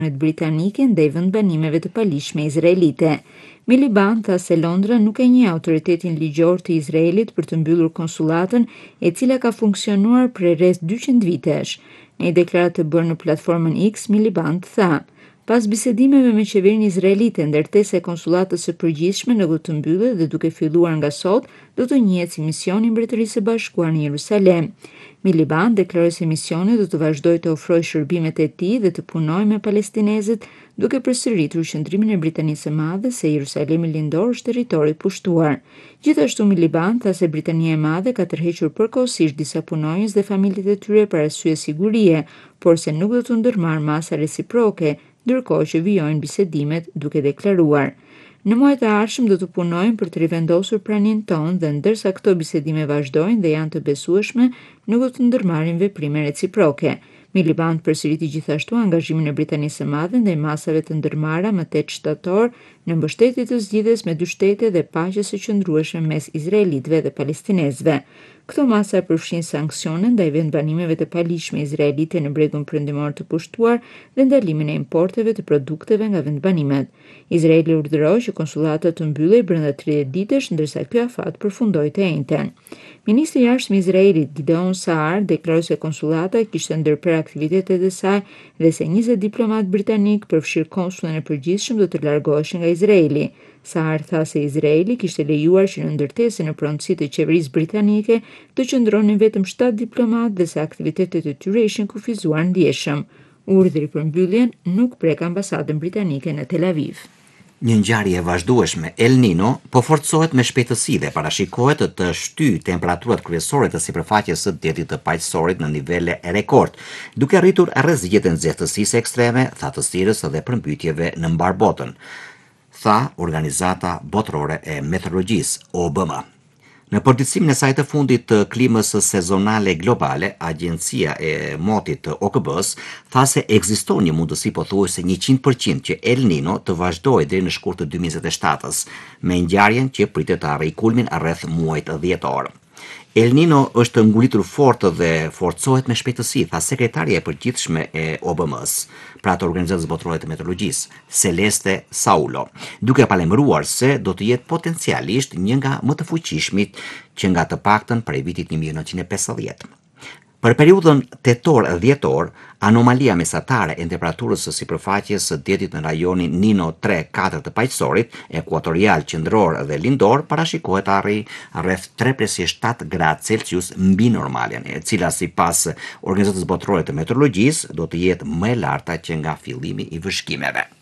britanike ndaj vendbanimeve të palishme izraelite. Miliband tha se Londra nuk e njeh autoritetin ligjor të Izraelit për të mbyllur konsullatën, e cila ka funksionuar për rreth 200 vitesh. Në një deklaratë të bërë në platformën X, Miliband tha: Pas bisedimeve me qeverinë izraelite, ndërtesa e konsullatës së përgjithshme në do të mbyllet dhe duke filluar nga sot, do të njihet si misioni i Mbretërisë së Bashkuar në Jerusalem. Miliband deklaroi se misioni do të vazhdojë të ofrojë shërbimet e tij dhe të punojë me palestinezët, duke përsëritur qëndrimin e Britanisë së Madhe se Jerusalemi lindor është territori i pushtuar. Gjithashtu Miliband tha se Britania e Madhe ka tërhequr përkohësisht disa punonjës dhe familjet e tyre për arsye sigurie, por se nuk do të ndërmarrë masa reciproke, ndërkohë që vijojnë bisedimet, duke deklaruar: Në muajt e ardhshëm do të punojmë për të rivendosur praninë tonë dhe ndërsa këto bisedime vazhdojnë dhe janë të besueshme, nuk do të ndërmarrin veprime reciproke. Miliband përsëriti gjithashtu angazhimin e Britanisë së Madhe ndaj masave të ndërmarra më 8 shtator në mbështetje të zgjidhjes me dy shtete dhe paqes së qëndrueshme mes izraelitëve dhe palestinezëve. Këto masa përfshin sanksione ndaj vendbanimeve të palishme izraelite në bregun perëndimor të pushtuar dhe ndalimin e importeve të produkteve nga vendbanimet. Izraeli urdhëroi që konsullata të mbyllej brenda 30 ditësh, ndërsa ky afat përfundoi të njëjtën. Ministri i Jashtëm i Izraelit Gideon Saar deklaroi se konsullata kishte ndërprer aktivitetet e saj dhe se 20 diplomat britanik, përfshirë konsullin e përgjithshëm, do të largoheshin nga Izraeli. Saar tha se Izraeli kishte lejuar që në ndërtesën e pronësitë të qeverisë britanike të qëndronin vetëm 7 diplomatë dhe se aktivitetet e tyre ishin kufizuar ndjeshëm. Urdhri për mbylljen nuk prek ambasadën britanike në Tel Aviv. Një ngjarje e vazhdueshme El Nino po forcohet me shpejtësi dhe parashikohet të shtyjë temperaturat kryesore të sipërfaqes së detit të paqësorit në nivele rekord, duke arritur rreziqet e nxehtësisë ekstreme, thatësirës dhe përmbytjeve në mbar botën, tha Organizata Botërore e Meteorologjisë, OBM. Në përditësimin e saj të fundit të klimës sezonale globale, Agjencia e Motit të OKB-s tha se ekziston një mundësi pothuajse 100% që El Nino të vazhdojë deri në shkurt të 2027-s, me ngjarjen që pritet të arrijë kulmin rreth muajit dhjetor. El Nino është ngulitur fort dhe forcohet me shpejtësi, tha sekretarja e përgjithshme e OBM-s, pra të Organizatës Botërore të Meteorologjisë, Celeste Saulo, duke palemëruar se do të jetë potencialisht një nga më të fuqishmit që nga të paktën prej vitit 1950. Për periudhën tetor-dhjetor, anomalia mesatare e temperaturës së sipërfaqes së detit në rajonin Nino 3-4 të paqësorit, ekuatorial, qendror dhe lindor parashikohet të arrijë rreth 3.7 gradë Celsius mbi normalen, e cila sipas Organizatës Botërore të Meteorologjisë do të jetë më e larta që nga fillimi i vëshkimeve.